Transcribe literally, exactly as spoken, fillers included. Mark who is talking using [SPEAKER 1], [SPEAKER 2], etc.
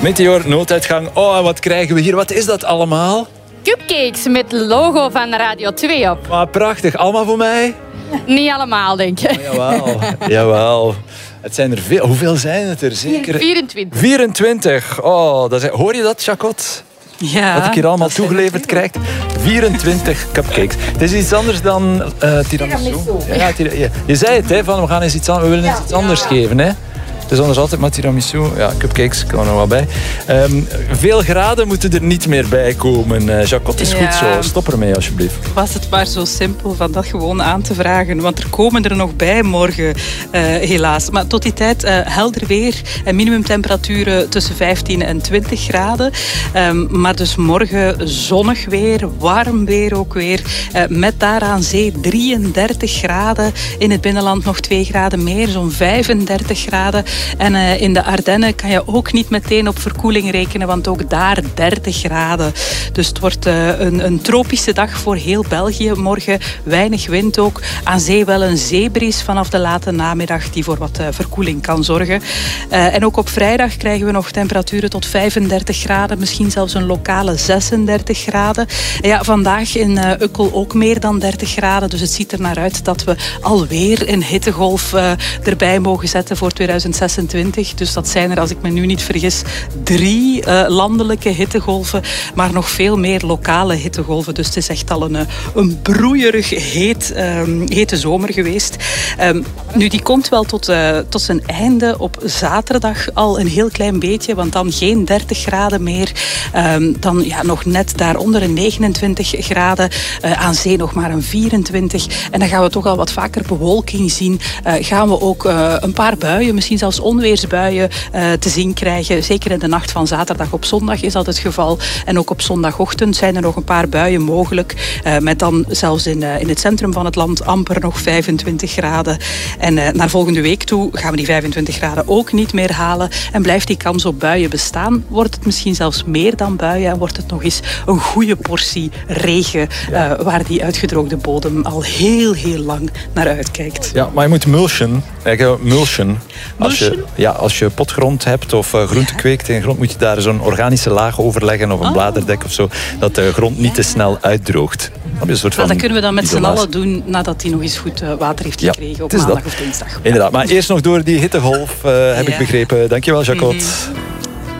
[SPEAKER 1] Meteor, nooduitgang. Oh, en wat krijgen we hier? Wat is dat allemaal?
[SPEAKER 2] Cupcakes met het logo van Radio twee op.
[SPEAKER 1] Maar prachtig. Allemaal voor mij?
[SPEAKER 2] Niet allemaal, denk ik.
[SPEAKER 1] Oh, jawel. Jawel. Het zijn er veel. Hoeveel zijn het er? Zeker
[SPEAKER 2] vierentwintig.
[SPEAKER 1] vierentwintig. Oh, dat is... Hoor je dat, Jacot?
[SPEAKER 3] Ja.
[SPEAKER 1] Wat ik hier allemaal toegeleverd krijg. vierentwintig cupcakes. Het is iets anders dan uh, tiramisu. Ja, tira ja. Je zei het, hè, van we gaan eens iets anders, we willen eens iets anders geven. Hè. Het is anders altijd maar tiramisu. Ja, cupcakes komen er wel bij. Um, veel graden moeten er niet meer bij komen. Uh, Jacot, is
[SPEAKER 3] ja.
[SPEAKER 1] goed zo. Stop ermee, alsjeblieft.
[SPEAKER 3] Was het maar zo simpel van dat gewoon aan te vragen. Want er komen er nog bij morgen, uh, helaas. Maar tot die tijd uh, helder weer en minimumtemperaturen tussen vijftien en twintig graden. Um, maar dus morgen zonnig weer, warm weer ook weer. Uh, met daar aan zee drieëndertig graden. In het binnenland nog twee graden meer, zo'n vijfendertig graden. En uh, in de Ardennen kan je ook niet meteen op verkoeling rekenen, want ook daar dertig graden. Dus het wordt uh, een, een tropische dag voor heel België morgen. Weinig wind ook. Aan zee wel een zeebries vanaf de late namiddag die voor wat uh, verkoeling kan zorgen. Uh, en ook op vrijdag krijgen we nog temperaturen tot vijfendertig graden, misschien zelfs een lokale zesendertig graden. En ja, vandaag in uh, Ukkel ook meer dan dertig graden, dus het ziet er naar uit dat we alweer een hittegolf uh, erbij mogen zetten voor tweeduizend zesentwintig. Dus dat zijn er, als ik me nu niet vergis, drie uh, landelijke hittegolven, maar nog veel meer lokale hittegolven. Dus het is echt al een, een broeierig heet, um, hete zomer geweest. Um, nu, die komt wel tot, uh, tot zijn einde op zaterdag al een heel klein beetje, want dan geen dertig graden meer. Um, dan ja, nog net daaronder een negenentwintig graden. Uh, aan zee nog maar een vierentwintig. En dan gaan we toch al wat vaker bewolking zien. Uh, gaan we ook uh, een paar buien, misschien zelfs onweersbuien uh, te zien krijgen. Zeker in de nacht van zaterdag op zondag is dat het geval. En ook op zondagochtend zijn er nog een paar buien mogelijk. Uh, met dan zelfs in, uh, in het centrum van het land amper nog vijfentwintig graden. En uh, naar volgende week toe gaan we die vijfentwintig graden ook niet meer halen. En blijft die kans op buien bestaan, wordt het misschien zelfs meer dan buien. En wordt het nog eens een goede portie regen. Uh, waar die uitgedroogde bodem al heel, heel lang naar uitkijkt.
[SPEAKER 1] Ja, maar je moet mulchen. Mulchen. Als je, ja, als je potgrond hebt of uh, groente kweekt in de grond, moet je daar zo'n organische laag over leggen of een oh. bladerdek of zo, dat de grond niet te snel uitdroogt. Dat, een soort van
[SPEAKER 3] dat kunnen we dan met z'n
[SPEAKER 1] isolatie.
[SPEAKER 3] allen doen nadat hij nog eens goed uh, water heeft gekregen ja, op maandag dat. of dinsdag.
[SPEAKER 1] Inderdaad, maar eerst nog door die hittegolf, uh, heb ja. ik begrepen. Dankjewel, Jacot. Mm-hmm.